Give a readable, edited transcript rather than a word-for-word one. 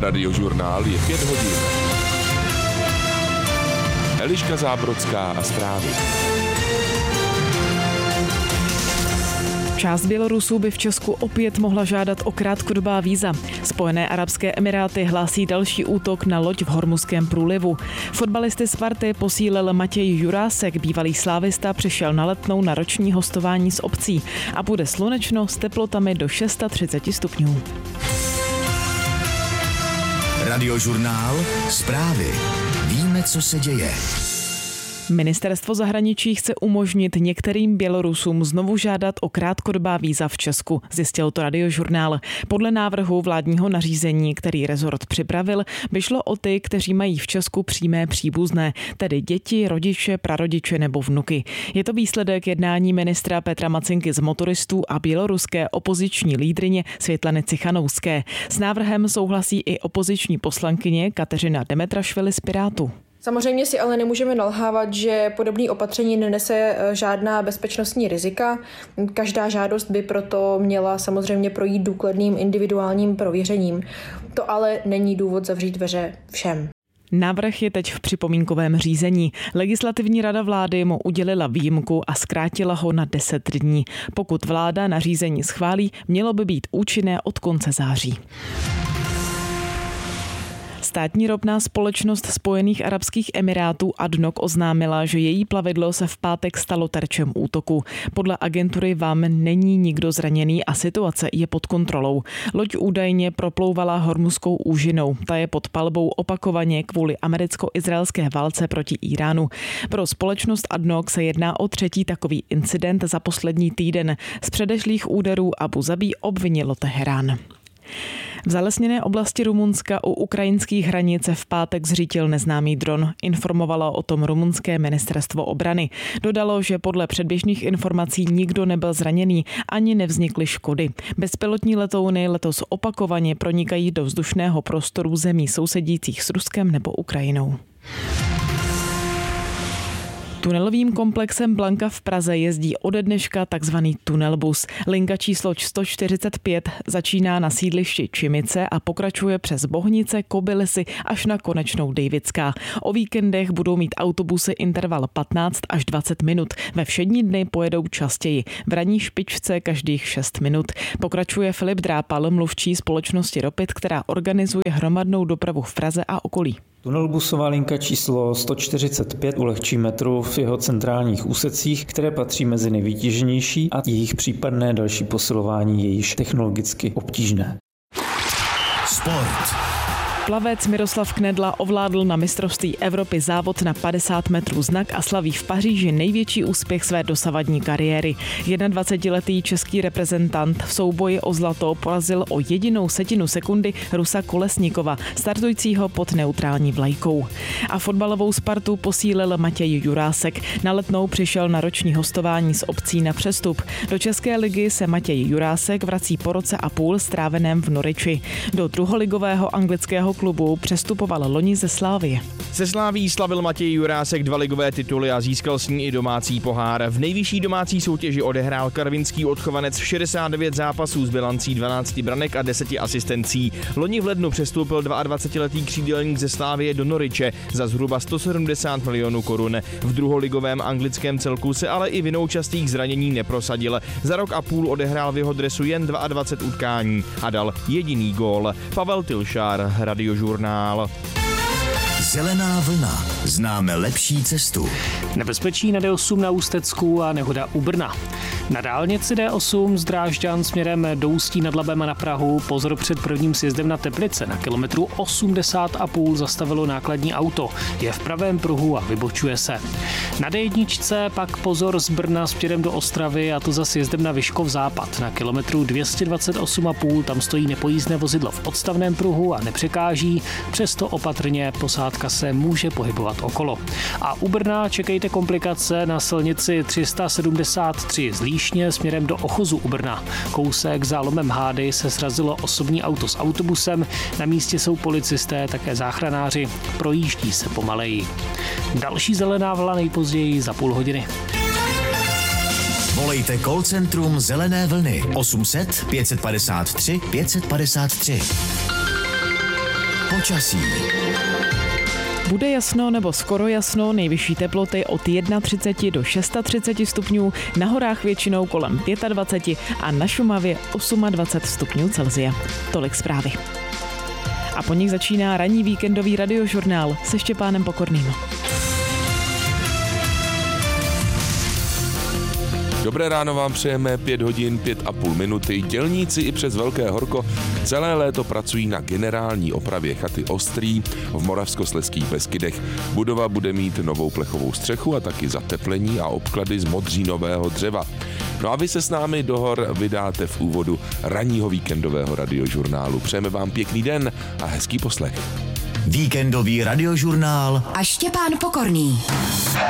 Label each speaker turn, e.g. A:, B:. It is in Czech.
A: Radiožurnál je 5 hodin. Eliška Zábrodská a zprávy.
B: Část Bělorusů by v Česku opět mohla žádat o krátkodobá víza. Spojené arabské emiráty hlásí další útok na loď v Hormuzském průlivu. Fotbalisty Sparty posílil Matěj Jurásek, bývalý slávista, přišel na Letnou na roční hostování s obcí a bude slunečno s teplotami do 630 stupňů.
C: Radiožurnál, zprávy. Víme, co se děje.
B: Ministerstvo zahraničí chce umožnit některým Bělorusům znovu žádat o krátkodobá víza v Česku, zjistil to Radiožurnál. Podle návrhu vládního nařízení, který rezort připravil, by šlo o ty, kteří mají v Česku přímé příbuzné, tedy děti, rodiče, prarodiče nebo vnuky. Je to výsledek jednání ministra Petra Macinky z motoristů a běloruské opoziční lídryně Světlany Cichanouské. S návrhem souhlasí i opoziční poslankyně Kateřina Demetrašvili z Pirátů.
D: Samozřejmě si ale nemůžeme nalhávat, že podobné opatření nenese žádná bezpečnostní rizika. Každá žádost by proto měla samozřejmě projít důkladným individuálním prověřením. To ale není důvod zavřít dveře všem.
B: Návrh je teď v připomínkovém řízení. Legislativní rada vlády mu udělila výjimku a zkrátila ho na 10 dní. Pokud vláda nařízení schválí, mělo by být účinné od konce září. Státní ropná společnost Spojených arabských emirátů ADNOC oznámila, že její plavidlo se v pátek stalo terčem útoku. Podle agentury WAM není nikdo zraněný a situace je pod kontrolou. Loď údajně proplouvala Hormuzskou úžinou. Ta je pod palbou opakovaně kvůli americko-izraelské válce proti Iránu. Pro společnost ADNOC se jedná o 3. takový incident za poslední týden. Z předešlých úderů Abu Zabí obvinilo Teherán. V zalesněné oblasti Rumunska u ukrajinských hranic v pátek zřítil neznámý dron. Informovalo o tom rumunské ministerstvo obrany. Dodalo, že podle předběžných informací nikdo nebyl zraněný, ani nevznikly škody. Bezpilotní letouny letos opakovaně pronikají do vzdušného prostoru zemí sousedících s Ruskem nebo Ukrajinou. Tunelovým komplexem Blanka v Praze jezdí ode dneška takzvaný tunelbus. Linka číslo 145 začíná na sídlišti Čimice a pokračuje přes Bohnice, Kobylisy až na konečnou Dejvická. O víkendech budou mít autobusy interval 15 až 20 minut. Ve všední dny pojedou častěji. V ranní špičce každých 6 minut. Pokračuje Filip Drápal, mluvčí společnosti Ropit, která organizuje hromadnou dopravu v Praze a okolí.
E: Tunelbusová linka číslo 145 ulehčí metru v jeho centrálních úsecích, které patří mezi nejvytíženější a jejich případné další posilování je již technologicky obtížné.
C: Sport.
B: Plavec Miroslav Knedla ovládl na mistrovství Evropy závod na 50 metrů znak a slaví v Paříži největší úspěch své dosavadní kariéry. 21letý český reprezentant v souboji o zlato porazil o 0,1 sekundy Rusa Kolesníkova, startujícího pod neutrální vlajkou. A fotbalovou Spartu posílil Matěj Jurásek. Na Letnou přišel na roční hostování s obcí na přestup. Do České ligy se Matěj Jurásek vrací po roce a půl stráveném v Norwichi. Do druholigového anglického klubu přestupoval loni ze Slávie.
F: Se Sláví slavil Matěj Jurásek 2 ligové tituly a získal s ní i domácí pohár. V nejvyšší domácí soutěži odehrál karvinský odchovanec 69 zápasů s bilancí 12 branek a 10 asistencí. Loni v lednu přestoupil 22letý křídelník ze Slávie do Norwiche za zhruba 170 milionů korun. V druholigovém anglickém celku se ale i vinou častých zranění neprosadil. Za rok a půl odehrál v jeho dresu jen 22 utkání a dal jediný gól. Pavel Tilšár, Radiožurnál.
C: Zelená vlna. Známe lepší cestu.
G: Nebezpečí na D8 na Ústecku a nehoda u Brna. Na dálnici D8 z Drážďan směrem do Ústí nad Labem a na Prahu pozor před prvním sjezdem na Teplice. Na kilometru 80,5 zastavilo nákladní auto. Je v pravém pruhu a vybočuje se. Na D1 pak pozor z Brna směrem do Ostravy a to za sjezdem na Vyškov západ. Na kilometru 228,5 tam stojí nepojízdné vozidlo v odstavném pruhu a nepřekáží, přesto opatrně posádka se může pohybovat okolo. A u Brna čekejte komplikace na silnici 373 z Líšně směrem do Ochozu u Brna. Kousek za lomem Hády se srazilo osobní auto s autobusem, na místě jsou policisté, také záchranáři, projíždí se pomaleji. Další zelená vlna nejpozději za půl hodiny.
C: Volejte call centrum Zelené vlny 800 553 553. Počasí.
B: Bude jasno nebo skoro jasno, nejvyšší teploty od 31 do 36 stupňů, na horách většinou kolem 25 a na Šumavě 28 stupňů Celsia. Tolik zprávy. A po nich začíná ranní víkendový radiožurnál se Štěpánem Pokorným.
A: Dobré ráno vám přejeme, 5 hodin 5,5 minuty. Dělníci i přes velké horko celé léto pracují na generální opravě chaty Ostrý v Moravskoslezských Beskydech. Budova bude mít novou plechovou střechu a taky zateplení a obklady z modřínového dřeva. No a vy se s námi do hor vydáte v úvodu ranního víkendového radiožurnálu. Přejeme vám pěkný den a hezký poslech.
C: Víkendový radiožurnál
H: a Štěpán Pokorný.